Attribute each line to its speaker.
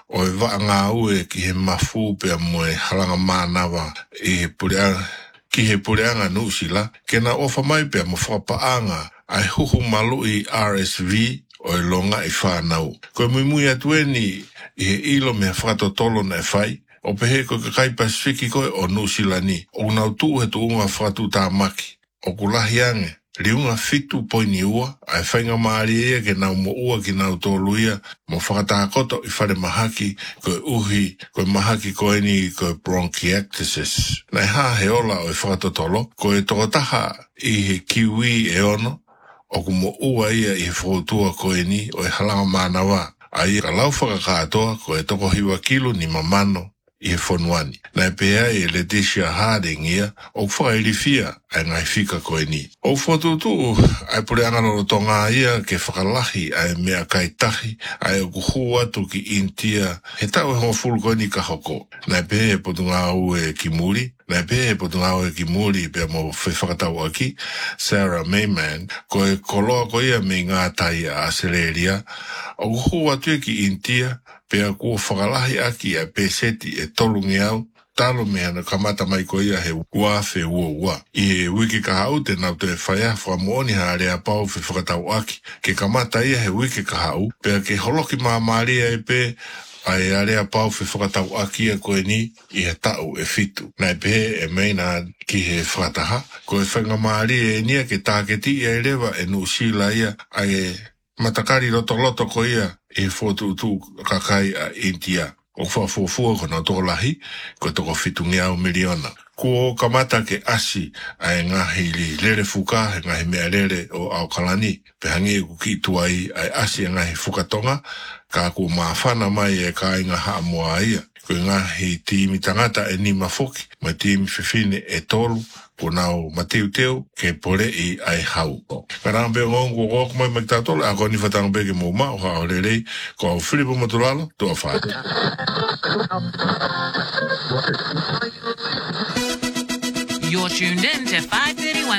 Speaker 1: o e wa ngā ue ki he mafu pe moe halanga manawa e pureanga ki he pureanga nusila kena ofa mai pe mo whapaanga ai huhu malu i RSV o e longa i whanau. Koe mui atueni i he ilo me whakatotolo na e whai o pehe ko kai Pasifiki koe o Nusila ni o nau tu he tuunga whatu tā maki o kulahi ange riunga fitu poini ua ai whainga maari ea ke nau mo ua ki nau tōluia mo whakatakoto i whare mahaki koe uhi koe mahaki koe ni koe bronchiectasis nei ha he ola o i whakatotolo koe tokotaha i he kiwi e ono o ku mo ua ia i he whautua koe ni o i halanga manawa ai ka lau whakakatoa koe toko hiwa kilu ni mamano i he whonuani. Nai pēa e Leticia Harding ia, o whakairifia ai ngai whika koe ni. O whatutu ai pure angaroro tonga ia ke whakalahi ai mea kaitahi ai o kuhu atu ki Intia he tau e hoa fulu koe ni ka hoko. Nai pēa e potunga au e ki muri, nai pēa e potunga au e ki muri pēa mo whakatau aki, Sarah Mayman, koe koloa koe ia me ngā tai a Australia, o kuhu atu e ki Intia, pea kua whakalahi aki a peseti e tolungi au, talo mea na kamata mai ko ia he wafe ua. I he wiki ka hau te nau te whaia whamooni ha rea pau whi whakatau aki. Ke kamata ia he wiki ka hau, pea ke holoki maa maria e pe, ai area pau whi whakatau aki a koe ni i he tau e fitu. Nai pe e meina ki he whakataha, ko e whainga maria e nia ke tāketi ia e rewa e nusila ia ai e matakari loto ko ia e whotutu kakai a India. O whafofua ko na tōlahi, ko toko fitungi au miliona. Ko kamata ke asi ai ngahi li lere fuka, he ngahi mea lere o au kalani, pe hangi e kuki tuai ai asi e ngahi fukatonga, ka ku maafana mai e ka inga haa moa ia. Ko ngahi tiimi tangata e ni mafoki, ma tiimi whiwhine e tolu, ko nau mateu teu ke pore i ai hau. Karang be ngongo ko mai maktatole a ko ni fatang be ke mo ma o ha lele ko au Filipo Matulalo to fa.
Speaker 2: You're tuned in to 531